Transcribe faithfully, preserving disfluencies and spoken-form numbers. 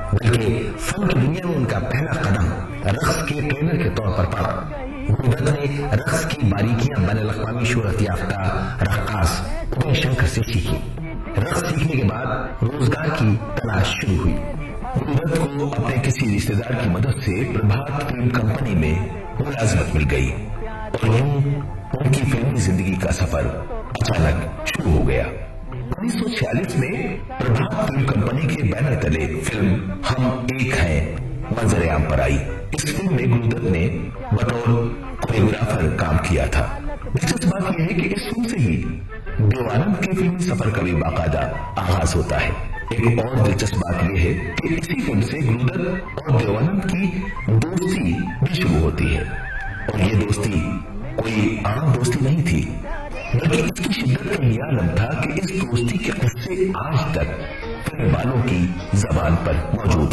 बल्कि फन की दुनिया में उनका पहला कदम रक्स के ट्रेनर के तौर पर पड़ा। गुरुदत्त ने रक्स की बारीकियां बैनुल-अक़वामी शोहरत याफ्ता रक्कास उदय शंकर से सीखी। रक्स सीखने के बाद रोजगार की तलाश शुरू हुई। गुरुदत्त को अपने किसी रिश्तेदार की मदद से प्रभात फिल्म कंपनी में मुलाजमत मिल गई और यूं उनकी फिल्मी जिंदगी का सफर अचानक शुरू हो गया। उन्नीस सौ छियालीस में प्रभात फिल्म कंपनी के बैनर तले फिल्म हम एक हैं मंजर आम पर आई। इस फिल्म में गुरुदत्त ने बतौर कोरियोग्राफर काम किया था। दिलचस्प बात यह है कि इस फिल्म से ही देवानंद के फिल्मी सफर का भी बाकायदा आगाज होता है। एक और दिलचस्प बात यह है कि इसी फिल्म से गुरुदत्त और देवानंद की दोस्ती भी शुरू होती है और ये दोस्ती कोई आम दोस्ती नहीं थी, बल्कि इसकी शिद्दत का ये आलम था कि इस दोस्ती के किस्से आज तक फिल्म वालों की जबान पर मौजूद